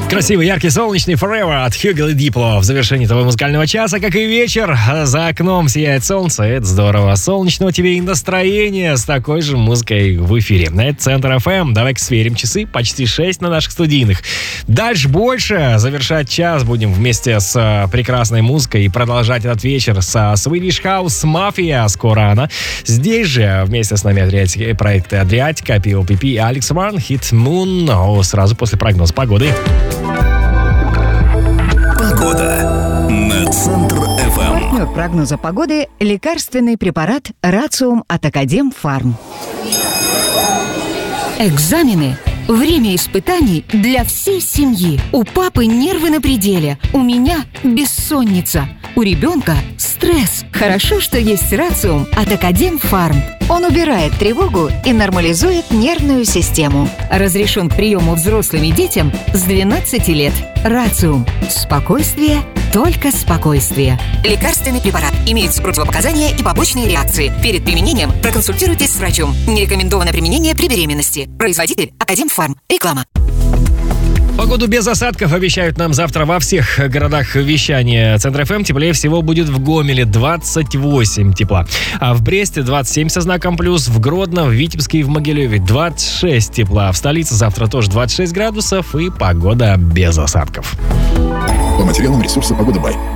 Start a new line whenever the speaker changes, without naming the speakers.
Красивый, яркий, солнечный Forever от Хьюгел и Дипло в завершении того музыкального часа, как и вечер. За окном сияет солнце, это здорово. Солнечного тебе и настроения с такой же музыкой в эфире. Это Центр FM. Давай-ка сверим часы, почти 6 на наших студийных. Дальше больше. Завершать час будем вместе с прекрасной музыкой и продолжать этот вечер со Swedish House Mafia. Скоро она. Здесь же вместе с нами проекты Адриатика, POPP и Алекс Ван, Hit Moon. Сразу после прогноза погоды.
Погода на Центр FM.
Партнер прогноза погоды – лекарственный препарат Рациум от Академфарм. Экзамены. Время испытаний для всей семьи. У папы нервы на пределе. У меня бессонница. У ребенка стресс. Хорошо, что есть Рациум от Академфарм. Он убирает тревогу и нормализует нервную систему. Разрешен к приему взрослым и детям с 12 лет. Рациум. Спокойствие, только спокойствие. Лекарственный препарат. Имеются противопоказания и побочные реакции. Перед применением проконсультируйтесь с врачом. Не рекомендовано применение при беременности. Производитель Академфарм. Реклама.
Погоду без осадков обещают нам завтра во всех городах вещания Центр ФМ. Теплее всего будет в Гомеле 28 тепла. А в Бресте 27 со знаком плюс. В Гродно, в Витебске и в Могилеве 26 тепла. В столице завтра тоже 26 градусов и погода без осадков.
По материалам ресурса «Погода Бай».